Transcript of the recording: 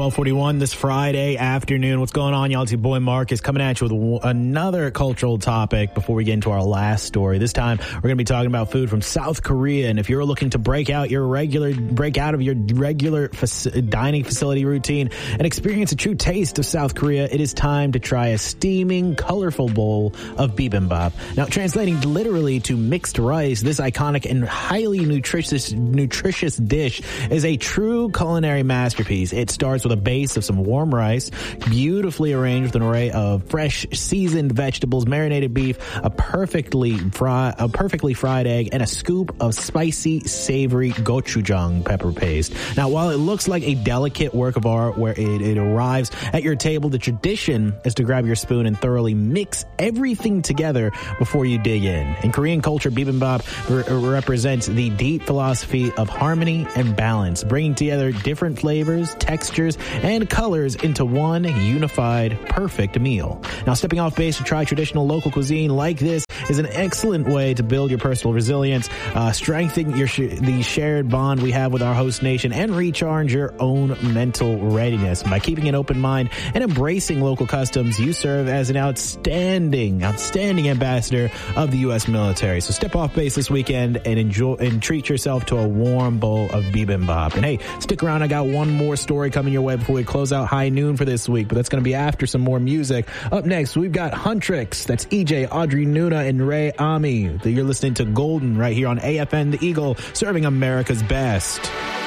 12:41 this Friday afternoon. What's going on, y'all? It's your boy Marcus coming at you with another cultural topic before we get into our last story. This time, we're going to be talking about food from South Korea. And if you're looking to break out of your regular dining facility routine and experience a true taste of South Korea, it is time to try a steaming, colorful bowl of bibimbap. Now, translating literally to mixed rice, this iconic and highly nutritious dish is a true culinary masterpiece. It starts with a base of some warm rice, beautifully arranged with an array of fresh, seasoned vegetables, marinated beef, a perfectly fried egg, and a scoop of spicy, savory gochujang pepper paste. Now, while it looks like a delicate work of art where it arrives at your table, the tradition is to grab your spoon and thoroughly mix everything together before you dig in. In Korean culture, bibimbap represents the deep philosophy of harmony and balance, bringing together different flavors, textures, and colors into one unified, perfect meal. Now, stepping off base to try traditional local cuisine like this is an excellent way to build your personal resilience, strengthen the shared bond we have with our host nation, and recharge your own mental readiness. By keeping an open mind and embracing local customs, you serve as an outstanding ambassador of the U.S. military. So step off base this weekend and enjoy and treat yourself to a warm bowl of bibimbap. And hey, stick around. I got one more story coming your way before we close out High Noon for this week, but that's going to be after some more music. Up next, we've got Huntrix. That's EJ, Audrey Nuna, and Ray Ami. You're listening to Golden right here on AFN The Eagle, serving America's best.